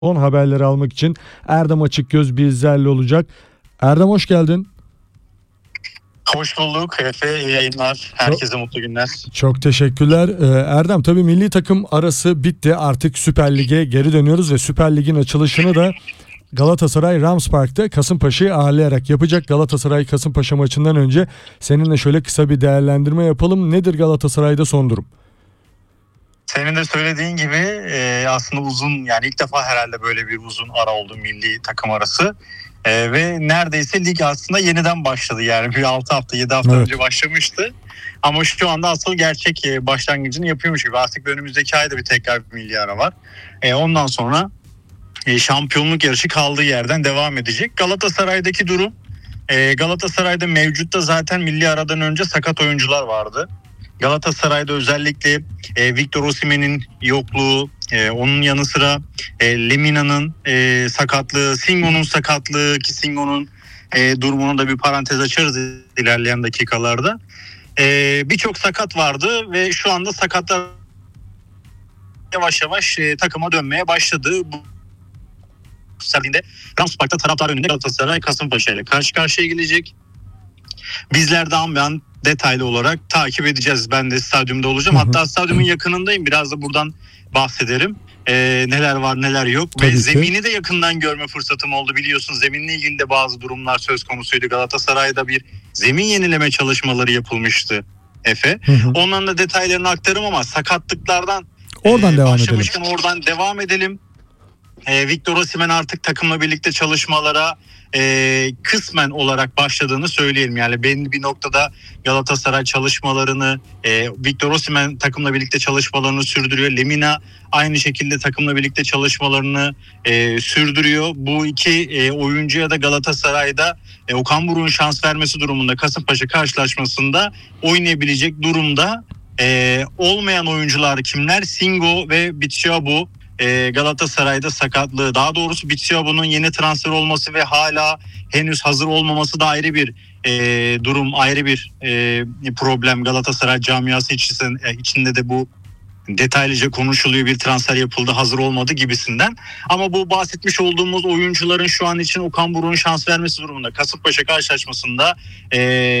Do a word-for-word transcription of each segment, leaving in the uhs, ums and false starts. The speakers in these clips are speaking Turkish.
Son haberleri almak için Erdem Açıkgöz bizlerle olacak. Erdem hoş geldin. Hoş bulduk Efe, iyi yayınlar. Herkese mutlu günler. Çok teşekkürler. Ee, Erdem, tabii milli takım arası bitti. Artık Süper Lig'e geri dönüyoruz ve Süper Lig'in açılışını da Galatasaray Rams Park'ta Kasımpaşa'yı ağırlayarak yapacak. Galatasaray Kasımpaşa maçından önce seninle şöyle kısa bir değerlendirme yapalım. Nedir Galatasaray'da son durum? Senin de söylediğin gibi e, aslında uzun, yani ilk defa herhalde böyle bir uzun ara oldu milli takım arası. E, ve neredeyse lig aslında yeniden başladı. Yani bir altı hafta yedi hafta Evet. önce başlamıştı. Ama şu anda asıl gerçek e, başlangıcını yapıyormuş gibi. Artık önümüzdeki ayda bir tekrar bir milli ara var. E, ondan sonra e, şampiyonluk yarışı kaldığı yerden devam edecek. Galatasaray'daki durum, e, Galatasaray'da mevcutta zaten milli aradan önce sakat oyuncular vardı. Galatasaray'da özellikle e, Victor Osimhen'in yokluğu, e, onun yanı sıra e, Lemina'nın e, sakatlığı, Singo'nun sakatlığı ki Singo'nun e, durumunu da bir parantez açarız ilerleyen dakikalarda. E, Birçok sakat vardı ve şu anda sakatlar yavaş yavaş e, takıma dönmeye başladı. Bu serdiğinde Rams Park'ta taraftar önünde Galatasaray Kasımpaşa ile karşı karşıya gelecek. Bizler de an be an detaylı olarak takip edeceğiz. Ben de stadyumda olacağım. Hatta stadyumun yakınındayım. Biraz da buradan bahsederim. Ee, neler var neler yok. Tabii Ve ki. zemini de yakından görme fırsatım oldu. Biliyorsun zeminle ilgili de bazı durumlar söz konusuydu. Galatasaray'da bir zemin yenileme çalışmaları yapılmıştı Efe. Hı hı. Onların da detaylarını aktarım ama sakatlıklardan Oradan e, devam edelim. başlamışken oradan devam edelim. E, Victor Osimhen artık takımla birlikte çalışmalara e, kısmen olarak başladığını söyleyelim. Yani belli bir noktada Galatasaray çalışmalarını, e, Victor Osimhen takımla birlikte çalışmalarını sürdürüyor. Lemina aynı şekilde takımla birlikte çalışmalarını e, sürdürüyor. Bu iki e, oyuncuya da Galatasaray'da e, Okan Buruk'un şans vermesi durumunda Kasımpaşa karşılaşmasında oynayabilecek durumda. E, olmayan oyuncular kimler? Singo ve Bitshuabu. Galatasaray'da sakatlığı, daha doğrusu Bitshuabu'nun yeni transfer olması ve hala henüz hazır olmaması da ayrı bir e, durum, ayrı bir e, problem. Galatasaray camiası içinde, içinde de bu detaylıca konuşuluyor, bir transfer yapıldı, hazır olmadı gibisinden. Ama bu bahsetmiş olduğumuz oyuncuların şu an için Okan Buruk'un şans vermesi durumunda Kasımpaşa karşılaşmasında e,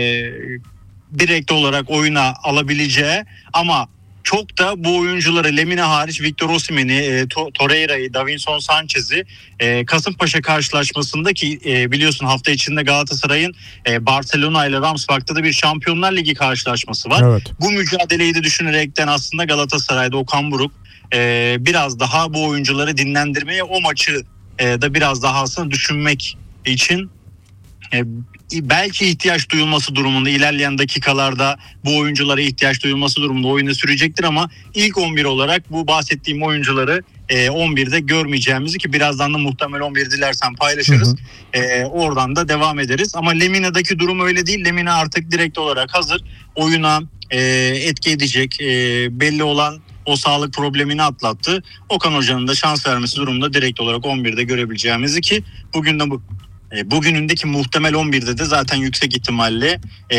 direkt olarak oyuna alabileceği, ama çok da bu oyuncuları, Lemina hariç Victor Osimhen'i, e, Torreira'yı, Davinson Sanchez'i e, Kasımpaşa karşılaşmasında ki e, biliyorsun hafta içinde Galatasaray'ın e, Barcelona ile Rams Park'ta da bir Şampiyonlar Ligi karşılaşması var. Evet. Bu mücadeleyi de düşünerekten aslında Galatasaray'da Okan Buruk e, biraz daha bu oyuncuları dinlendirmeye, o maçı e, da biraz daha aslında düşünmek için e, belki ihtiyaç duyulması durumunda ilerleyen dakikalarda bu oyunculara ihtiyaç duyulması durumunda oyunu sürecektir, ama ilk on bir olarak bu bahsettiğim oyuncuları e, on birde görmeyeceğimizi, ki birazdan da muhtemel on bir dilersen paylaşırız. Hı hı. E, oradan da devam ederiz. Ama Lemina'daki durum öyle değil. Lemina artık direkt olarak hazır. Oyuna e, etki edecek. E, belli olan o sağlık problemini atlattı. Okan Hoca'nın da şans vermesi durumunda direkt olarak on birde görebileceğimizi, ki bugün de bu bugünündeki muhtemel on birde de zaten yüksek ihtimalle e,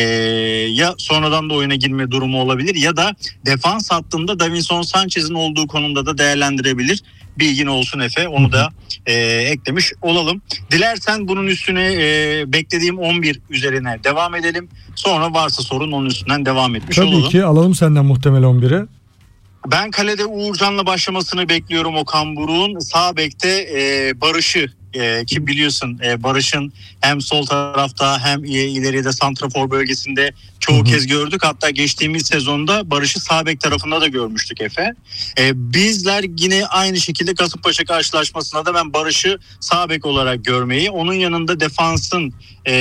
ya sonradan da oyuna girme durumu olabilir ya da defans hattında Davinson Sanchez'in olduğu konumda da değerlendirebilir. Bilgin olsun Efe, onu da e, eklemiş olalım. Dilersen bunun üstüne e, beklediğim on bir üzerine devam edelim. Sonra varsa sorun onun üstünden devam etmiş Tabii olalım. Tabii ki alalım senden muhtemel on biri. Ben kalede Uğurcan'la başlamasını bekliyorum Okan Buruk'un. Sağ bekte e, Barış'ı, e, ki biliyorsun e, Barış'ın hem sol tarafta hem ileride santrafor bölgesinde çoğu hı hı. kez gördük. Hatta geçtiğimiz sezonda Barış'ı sağ bek tarafında da görmüştük Efe. E, bizler yine aynı şekilde Kasımpaşa karşılaşmasında da ben Barış'ı sağ bek olarak görmeyi, onun yanında defansın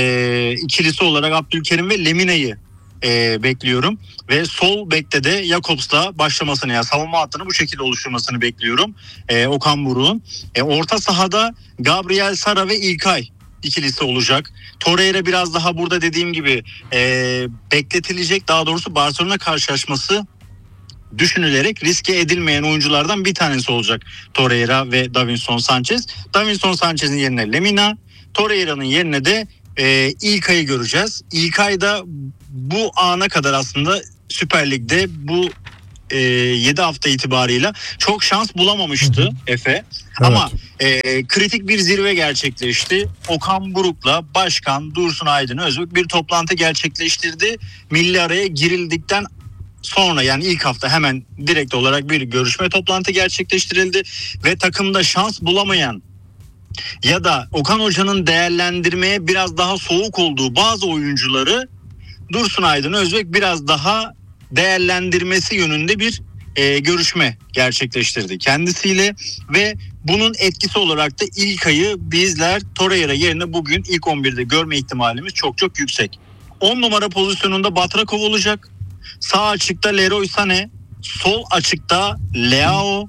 e, ikilisi olarak Abdülkerim ve Lemina'yı E, bekliyorum ve sol bekte de Jakobs'la başlamasını, yani savunma hattını bu şekilde oluşturmasını bekliyorum e, Okan Buruk'un. E, orta sahada Gabriel Sara ve İlkay ikilisi olacak. Torreira biraz daha burada dediğim gibi e, bekletilecek, daha doğrusu Barcelona karşılaşması düşünülerek riske edilmeyen oyunculardan bir tanesi olacak Torreira ve Davinson Sanchez. Davinson Sanchez'in yerine Lemina, Torreira'nın yerine de e, İlkay'ı göreceğiz. İlkay da bu ana kadar aslında Süper Lig'de bu e, yedi hafta itibarıyla çok şans bulamamıştı Efe. Evet. Ama e, kritik bir zirve gerçekleşti. Okan Buruk'la Başkan Dursun Aydın Özbek bir toplantı gerçekleştirdi. Milli araya girildikten sonra, yani ilk hafta hemen direkt olarak bir görüşme toplantı gerçekleştirildi ve takımda şans bulamayan ya da Okan Hoca'nın değerlendirmeye biraz daha soğuk olduğu bazı oyuncuları Dursun Aydın Özbek biraz daha değerlendirmesi yönünde bir e, görüşme gerçekleştirdi kendisiyle ve bunun etkisi olarak da İlkay'ı bizler Torreira yerine bugün ilk on birde görme ihtimalimiz çok çok yüksek. on numara pozisyonunda Batrakov olacak. Sağ açıkta Leroy Sané, sol açıkta Leao,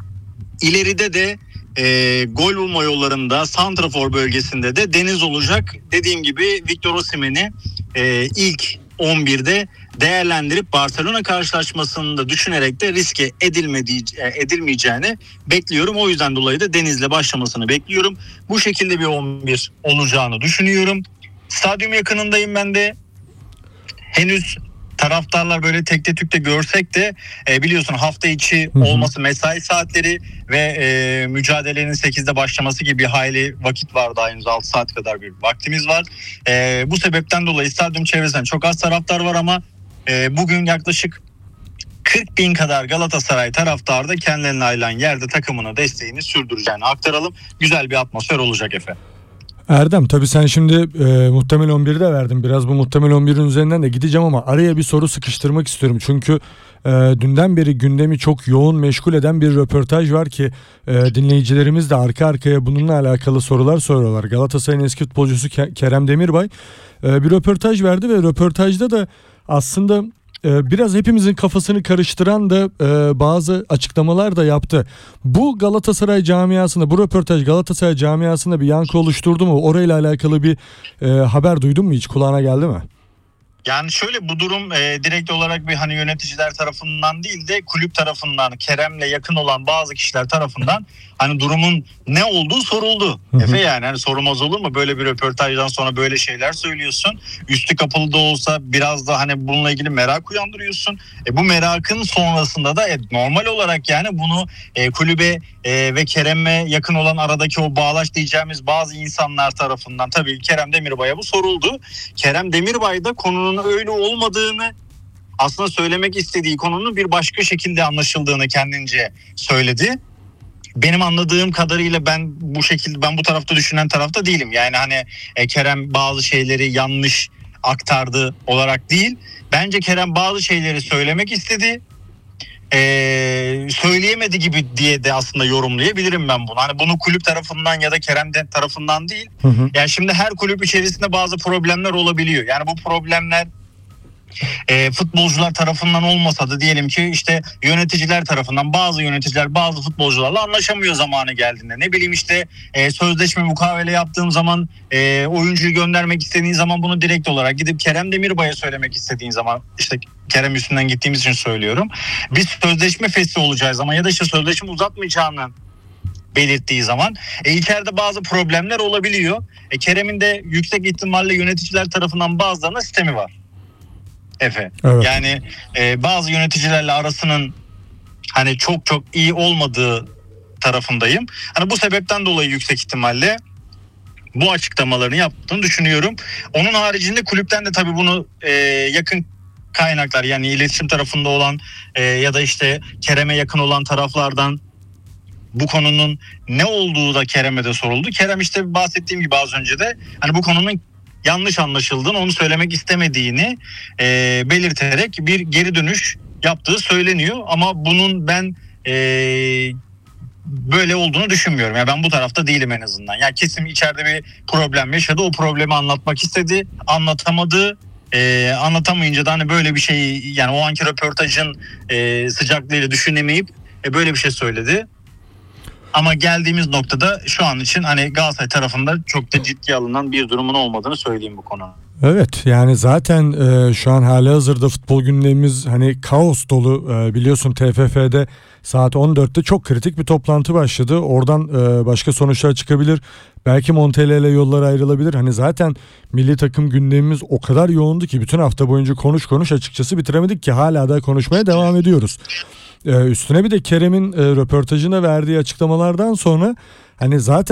ileride de e, gol bulma yollarında santrafor bölgesinde de Deniz olacak. Dediğim gibi Victor Osimhen'i e, ilk on birde değerlendirip Barcelona karşılaşmasını da düşünerek de riske edilmediği, edilmeyeceğini bekliyorum. O yüzden dolayı da Deniz'le başlamasını bekliyorum. Bu şekilde bir on bir olacağını düşünüyorum. Stadyum yakınındayım ben de. Henüz taraftarlar böyle tekte tükte görsek de e, biliyorsun hafta içi olması, mesai saatleri ve e, mücadelenin sekizde başlaması gibi bir hayli vakit var, daha henüz altı saat kadar bir vaktimiz var. E, bu sebepten dolayı stadyum çevresinden çok az taraftar var ama e, bugün yaklaşık kırk bin kadar Galatasaray taraftarı da kendilerine ayrılan yerde takımına desteğini sürdüreceğini aktaralım. Güzel bir atmosfer olacak Efe. Erdem, tabii sen şimdi e, muhtemel on biri de verdin. Biraz bu muhtemel on birin üzerinden de gideceğim ama araya bir soru sıkıştırmak istiyorum. Çünkü e, dünden beri gündemi çok yoğun meşgul eden bir röportaj var ki e, dinleyicilerimiz de arka arkaya bununla alakalı sorular soruyorlar. Galatasaray'ın eski futbolcusu Ke- Kerem Demirbay e, bir röportaj verdi ve röportajda da aslında biraz hepimizin kafasını karıştıran da e, bazı açıklamalar da yaptı. Bu Galatasaray camiasında, bu röportaj Galatasaray camiasında bir yankı oluşturdu mu? Orayla alakalı bir e, haber duydun mu hiç? Kulağına geldi mi? Yani şöyle, bu durum e, direkt olarak bir hani yöneticiler tarafından değil de kulüp tarafından, Kerem'le yakın olan bazı kişiler tarafından hani durumun ne olduğu soruldu. Hı hı. Efe, yani hani sorulmaz olur mu? Böyle bir röportajdan sonra böyle şeyler söylüyorsun. Üstü kapalı da olsa biraz da hani bununla ilgili merak uyandırıyorsun. E, bu merakın sonrasında da e, normal olarak yani bunu e, kulübe e, ve Kerem'e yakın olan aradaki o bağlaç diyeceğimiz bazı insanlar tarafından tabii Kerem Demirbay'a bu soruldu. Kerem Demirbay da konunun öyle olmadığını, aslında söylemek istediği konunun bir başka şekilde anlaşıldığını kendince söyledi. Benim anladığım kadarıyla ben bu şekilde, ben bu tarafta düşünen tarafta değilim. Yani hani e, Kerem bazı şeyleri yanlış aktardı olarak değil. Bence Kerem bazı şeyleri söylemek istedi. Ee, söyleyemedi gibi diye de aslında yorumlayabilirim ben bunu. Hani bunu kulüp tarafından ya da Kerem de tarafından değil. Hı hı. Yani şimdi her kulüp içerisinde bazı problemler olabiliyor. Yani bu problemler e, futbolcular tarafından olmasa da diyelim ki işte yöneticiler tarafından, bazı yöneticiler bazı futbolcularla anlaşamıyor zamanı geldiğinde. Ne bileyim işte e, sözleşme mukavele yaptığım zaman, e, oyuncuyu göndermek istediğin zaman bunu direkt olarak gidip Kerem Demirbay'a söylemek istediğin zaman, işte Kerem üstünden gittiğimiz için söylüyorum. Biz sözleşme fesli olacağı zaman ya da işte sözleşme uzatmayacağını belirttiği zaman e, içeride bazı problemler olabiliyor. E, Kerem'in de yüksek ihtimalle yöneticiler tarafından bazılarına sistemi var. Efe. Evet. Yani e, bazı yöneticilerle arasının hani çok çok iyi olmadığı tarafındayım. Hani bu sebepten dolayı yüksek ihtimalle bu açıklamalarını yaptığını düşünüyorum. Onun haricinde kulüpten de tabii bunu e, yakın kaynaklar, yani iletişim tarafında olan e, ya da işte Kerem'e yakın olan taraflardan bu konunun ne olduğu da Kerem'e de soruldu. Kerem işte bahsettiğim gibi az önce de hani bu konunun yanlış anlaşıldığını, onu söylemek istemediğini e, belirterek bir geri dönüş yaptığı söyleniyor. Ama bunun ben e, böyle olduğunu düşünmüyorum. Yani ben bu tarafta değilim en azından. Yani kesin içeride bir problem yaşadı. O problemi anlatmak istedi. Anlatamadı. E, anlatamayınca da hani böyle bir şey, yani o anki röportajın e, sıcaklığıyla düşünemeyip e, böyle bir şey söyledi. Ama geldiğimiz noktada şu an için hani Galatasaray tarafında çok da ciddiye alınan bir durumun olmadığını söyleyeyim bu konuda. Evet, yani zaten e, şu an halihazırda futbol gündemimiz hani kaos dolu. E, biliyorsun T F F'de saat on dörtte çok kritik bir toplantı başladı. Oradan e, başka sonuçlar çıkabilir. Belki Montella ile yollar ayrılabilir. Hani zaten milli takım gündemimiz o kadar yoğundu ki bütün hafta boyunca konuş konuş açıkçası bitiremedik ki hala da konuşmaya devam ediyoruz. Ee, üstüne bir de Kerem'in e, röportajına verdiği açıklamalardan sonra hani zaten